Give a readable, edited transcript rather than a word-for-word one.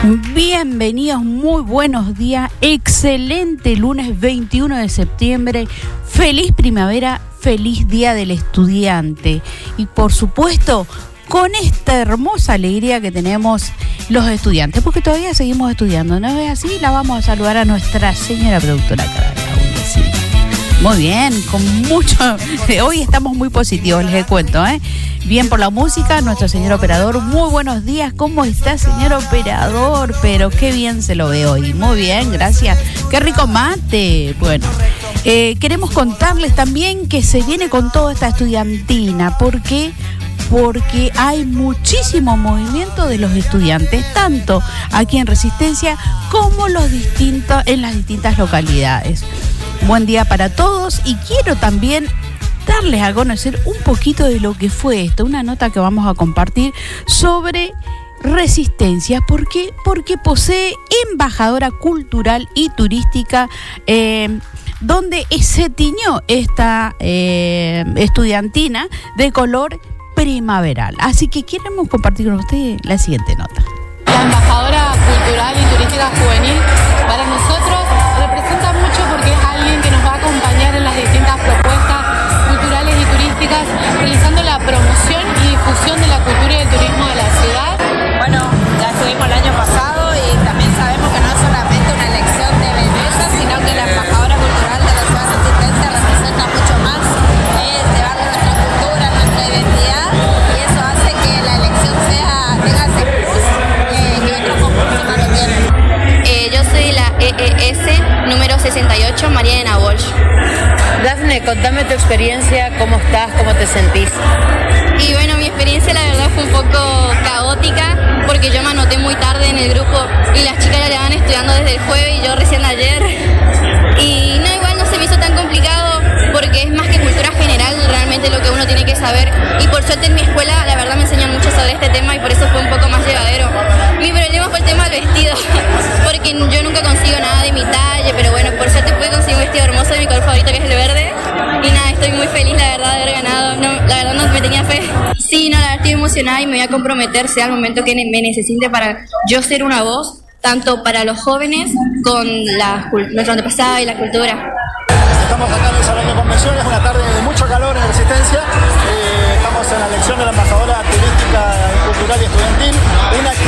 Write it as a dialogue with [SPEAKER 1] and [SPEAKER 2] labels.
[SPEAKER 1] Bienvenidos, muy buenos días, excelente lunes 21 de septiembre, feliz primavera, feliz día del estudiante y por supuesto con esta hermosa alegría que tenemos los estudiantes, porque todavía seguimos estudiando, ¿no es así? La vamos a saludar a nuestra señora productora Carla. Sí. Muy bien, con mucho, hoy estamos muy positivos, les cuento, ¿eh? Bien por la música, nuestro señor operador, muy buenos días, ¿cómo está señor operador? Pero qué bien se lo ve hoy, muy bien, gracias, qué rico mate. Bueno, queremos contarles también que se viene con toda esta estudiantina, porque hay muchísimo movimiento de los estudiantes, tanto aquí en Resistencia como en las distintas localidades. Buen día para todos y quiero también darles a conocer un poquito de lo que fue esto, una nota que vamos a compartir sobre Resistencia. ¿Por qué? Porque posee embajadora cultural y turística, donde se tiñó esta estudiantina de color primaveral. Así que queremos compartir con ustedes la siguiente nota.
[SPEAKER 2] La embajadora cultural y turística juvenil para nosotros representa mucho porque es alguien que nos va a acompañar en las distintas propuestas culturales y turísticas, realizando la promoción y difusión de la cultura y el turismo de la ciudad.
[SPEAKER 3] Bueno, ya estuvimos el año pasado y también sabemos que no es solamente una elección de belleza, sino que la embajadora cultural de la ciudad de Resistencia representa mucho más, es llevar nuestra cultura, nuestra identidad, y eso hace que la elección tenga ese plus que otros concursos no lo tienen.
[SPEAKER 4] Yo soy la EES número 68, Mariana Walsh.
[SPEAKER 5] Dafne, contame tu experiencia, ¿cómo estás? ¿Cómo te sentís?
[SPEAKER 4] Y bueno, mi experiencia la verdad fue un poco caótica porque yo me anoté muy tarde en el grupo y las chicas ya llevan estudiando desde el jueves y yo recién ayer. Y no, igual no se me hizo tan complicado porque es más que cultura general realmente lo que uno tiene que saber. Y por suerte en mi escuela la verdad me enseñan mucho sobre este tema y por eso fue un poco más llevadero. Mi problema fue el tema del vestido, porque yo nunca consigo nada de mi talle, pero bueno, por suerte pude conseguir un vestido hermoso de mi color favorito que es el verde. Y nada, estoy muy feliz la verdad de haber ganado, no, la verdad no me tenía fe. Sí, no, la verdad estoy emocionada y me voy a comprometer, sea el momento que me necesite para yo ser una voz, tanto para los jóvenes con nuestro antepasado y la cultura.
[SPEAKER 6] Estamos acá en el Salón de Convenciones, una tarde de mucho calor en Resistencia. Estamos en la elección de la embajadora turística, cultural y estudiantil, una